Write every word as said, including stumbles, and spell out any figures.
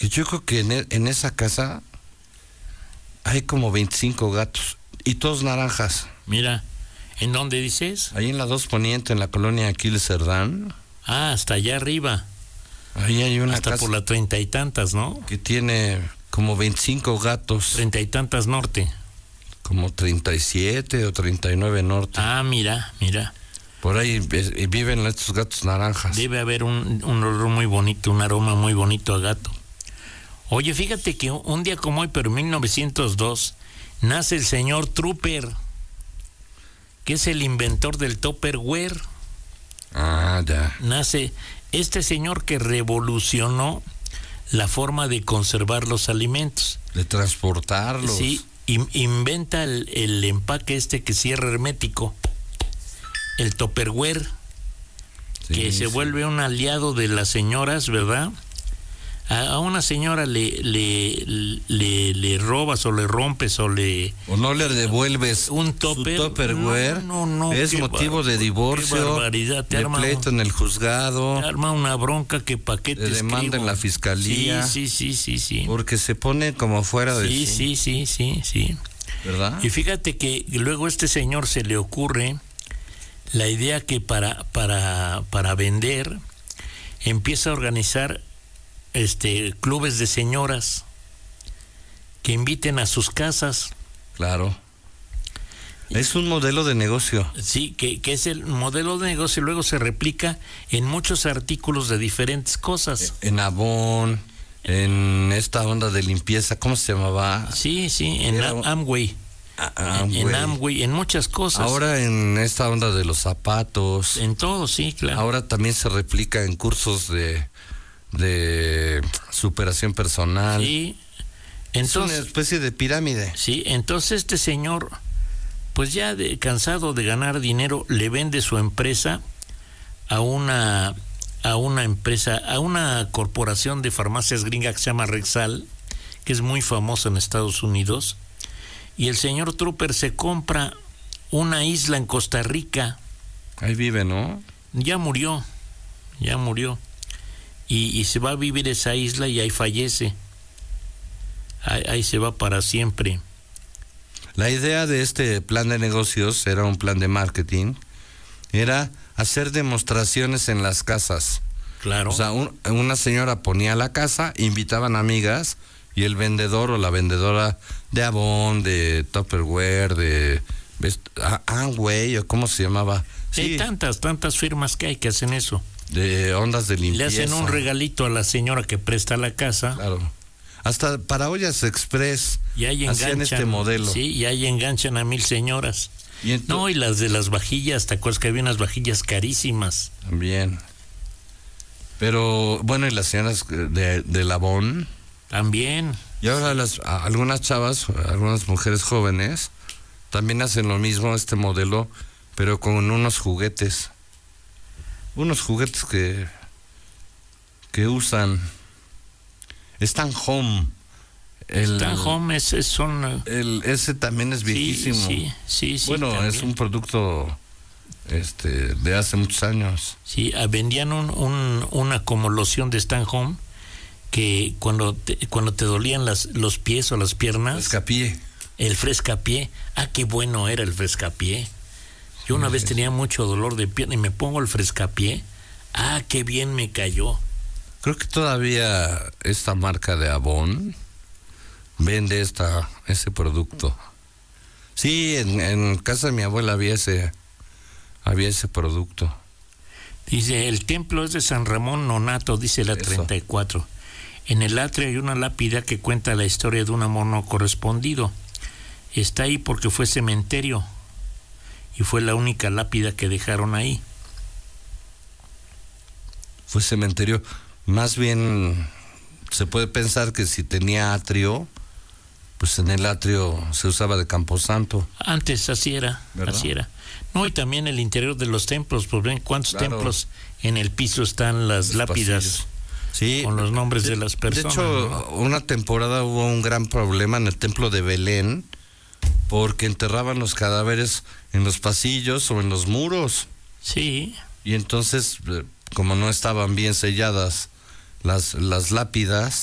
Que yo creo que en, e- en esa casa hay como veinticinco gatos y todos naranjas. Mira, ¿en dónde dices? Ahí en la dos Poniente, en la colonia Aquiles Cerdán. Ah, hasta allá arriba. Ahí hay una Hasta casa por la treinta y tantas, ¿no? que tiene como veinticinco gatos, Treinta y tantas norte. como treinta y siete o treinta y nueve norte. Ah, mira, mira. Por ahí eh, viven estos gatos naranjas. Debe haber un, un olor muy bonito, un aroma muy bonito a gato. Oye, fíjate que un día como hoy, pero en mil novecientos dos, nace el señor Trooper, que es el inventor del Tupperware. Ah, ya. Nace este señor que revolucionó la forma de conservar los alimentos. De transportarlos. Sí, in- inventa el, el empaque este que cierra hermético, el Tupperware, Sí, que se sí. vuelve un aliado de las señoras, ¿verdad? A, a una señora le, le, le, le robas o le rompes o le... O no le devuelves Un su topper. Tupperware, No, no, no, es qué motivo bar- de qué divorcio, barbaridad, te de arma pleito en el juzgado, Te arma una bronca que pa' qué te de demanda escribo. en la fiscalía, Sí, sí, sí, sí, sí. porque se pone como fuera de Sí, sí, sí, sí, sí. ¿verdad? Y fíjate que luego a este señor se le ocurre la idea que para, para, para vender empieza a organizar este clubes de señoras que inviten a sus casas. Claro. Es un modelo de negocio. Sí, que, que es el modelo de negocio y luego se replica en muchos artículos de diferentes cosas. En Avon, en esta onda de limpieza, ¿cómo se llamaba? Sí, sí, en Era- Am- Amway. Ah, En, en güey. Amway, en muchas cosas. Ahora en esta onda de los zapatos. En todo, sí, claro. Ahora también se replica en cursos de, de superación personal. Sí. Es una Entonces, especie de pirámide. sí, entonces este señor, pues ya de- cansado de ganar dinero, le vende su empresa a una a una empresa, a una corporación de farmacias gringa que se llama Rexall, que es muy famosa en Estados Unidos, y el señor Trooper se compra una isla en Costa Rica. Ahí vive, ¿no? Ya murió, ya murió, y, y se va a vivir esa isla y ahí fallece, ahí, ahí se va para siempre. La idea de este plan de negocios era un plan de marketing, era hacer demostraciones en las casas. Claro. O sea, un- una señora ponía la casa, invitaban amigas y el vendedor o la vendedora de Avon, de Tupperware, de ¿ves? Ah, Amway o cómo se llamaba. Hay tantas, tantas firmas que hay que hacen eso. De ondas de Le limpieza. hacen un regalito a la señora que presta la casa. Claro. Hasta para ollas express Y ahí hacían enganchan. este modelo. Sí, y ahí enganchan a mil señoras. Y ento- No, y las de las vajillas, ¿te acuerdas que había unas vajillas carísimas? También. Pero bueno, y las señoras de, de Avon. También. Y ahora las a- algunas chavas, algunas mujeres jóvenes, también hacen lo mismo, este modelo, pero con unos juguetes. Unos juguetes que que usan. Stan Home. El, Stan Home es, es- son... eh, el, ese también es sí, viejísimo. sí, sí, sí. bueno, también. es un producto este de hace muchos años. Sí, ah, vendían un, un, una como loción de Stan Home que cuando te, cuando te dolían las, los pies o las piernas... Escapié. El frescapié, ah, qué bueno era el frescapié. Yo una Sí, vez sí, tenía mucho dolor de pierna y me pongo el frescapié, ah, qué bien me cayó. Creo que todavía esta marca de Avon vende esta ese producto. Sí, en, en casa de mi abuela había ese había ese producto. Dice, el templo es de San Ramón Nonato, dice la Eso. treinta y cuatro. En el atrio hay una lápida que cuenta la historia de un amor no correspondido. Está ahí porque fue cementerio y fue la única lápida que dejaron ahí. Fue cementerio. Más bien se puede pensar que si tenía atrio, pues en el atrio se usaba de camposanto. Antes así era, ¿Verdad? así era. No, y también el interior de los templos, pues ven cuántos Claro. templos en el piso están las Los lápidas pasillos. Sí. con los nombres de las De personas. hecho, ¿no? una temporada hubo un gran problema en el templo de Belén porque enterraban los cadáveres en los pasillos o en los muros. Sí, Y entonces, eh, como no estaban bien selladas las, las lápidas,